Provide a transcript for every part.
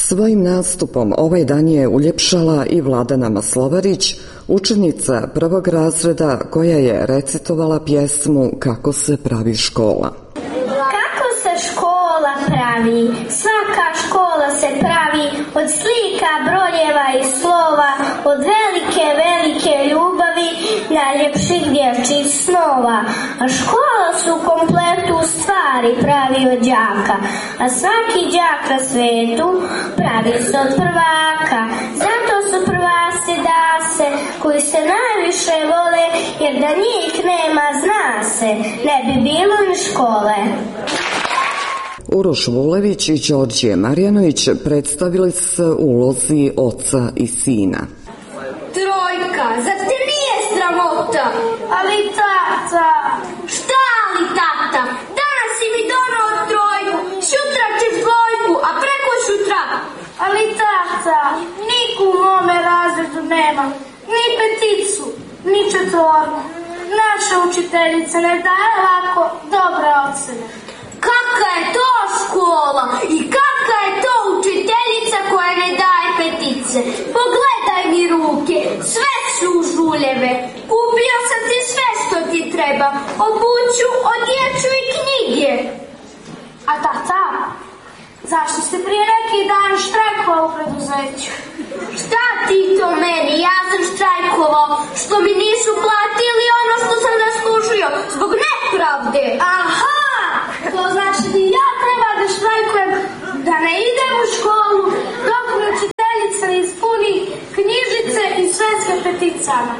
Svojim nastupom ovaj dan je uljepšala i Vladana Maslovarić, učenica prvog razreda koja je recitovala pjesmu Kako se pravi škola. Kako se škola pravi? Svaka škola se pravi od slika, brojeva i slova, od velike, velike ljubavi, najljepših dječjih snova. A škola su u kompletu stvari pravi od đaka, a svaki đak na svetu pravi se od prvaka. Zato su prvasi dase koji se najviše vole, jer da njih nema, zna se, ne bi bilo ni škole. Uroš Vulević i Đorđe Marjanović predstavili se u ulozi oca i sina. Trojka, zar te nije sramota? Ali tata. Šta ali tata? Danas si mi donao trojku, sutra ćeš dvojku, a preko sutra. Ali tata, niku u mome razredu nema, ni peticu, ni četvorku. Naša učiteljica ne daje lako dobre ocene. Kakva je to škola i kakva je to učiteljica koja ne daje petice? Pogledaj mi ruke, sve su žuljeve. Kupio sam ti sve što ti treba, obuću, odjeću i knjige. A tata, zašto ste prije neki dan štrajkovao u preduzeću? Šta ti to meni? Ja sam štrajkovao što mi nisu platili ono što sam zaslužio zbog nepravde. Aha! To znači da ja treba da štrajkujem, da ne idem u školu dok mi učiteljica ne ispuni knjižice i sve s peticama.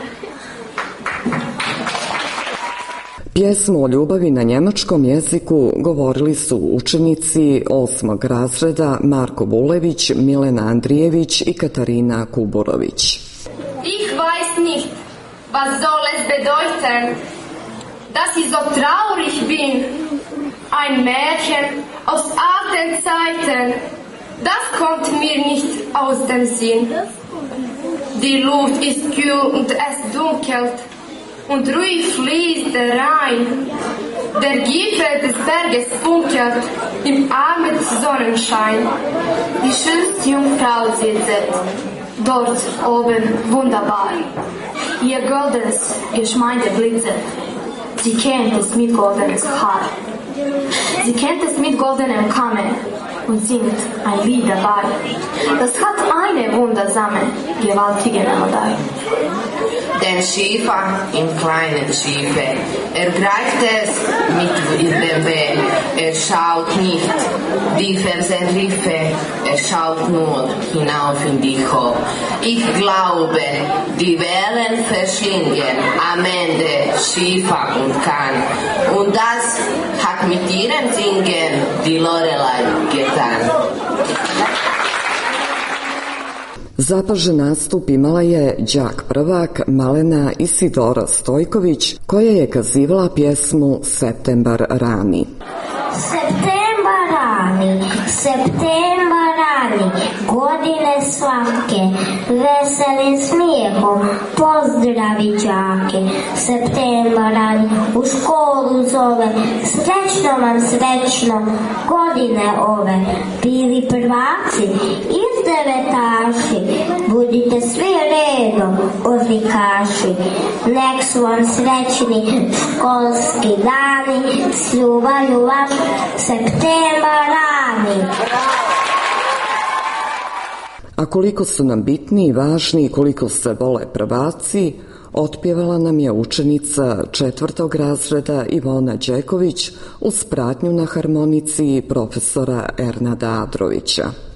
Pjesmu o ljubavi na njemačkom jeziku govorili su učenici 8. razreda Marko Vulević, Milena Andrijević i Katarina Kuburović. Ich weiß nicht, was soll es bedeuten, dass ich so traurig bin. Ein Märchen aus alten Zeiten, das kommt mir nicht aus dem Sinn. Die Luft ist kühl und es dunkelt, und ruhig fließt der Rhein. Der Gipfel des Berges funkelt im armen Sonnenschein. Die schönste Jungfrau sitzt dort oben wunderbar. Ihr goldenes Geschmeide blitzet. Sie kennt es mit goldenes Haar. Sie kennt es mit goldenem Kamm und singt ein Lied dabei. Das hat eine wundersame, gewaltige Melodie. Den Schiefer im kleinen Schiefe, greift es mit dem Weh, schaut nicht die Felsenriffe, schaut nur hinauf in die Hoch. Ich glaube, die Wellen verschlingen am Ende Schiefer und Kahn. Und das hat mit ihrem Singen die Lorelei getan. Zapažen nastup imala je đak prvak Malena Isidora Stojković, koja je kazivala pjesmu Septembar rani. Septembar rani, septembar rani, godine svake, veselim smijehom, pozdravi đake. Septembar rani, u školu zove, srećno vam srećno, godine ove, bili prvaci iz devetaši, budite svi redom, odlikaši, nek su vam srećni školski dani, s ljubavlju vam septembar rani. A koliko su nam bitni i važni i koliko se vole prvaci, otpjevala nam je učenica 4. razreda Ivona Đeković uz pratnju na harmonici profesora Ernada Adrovića.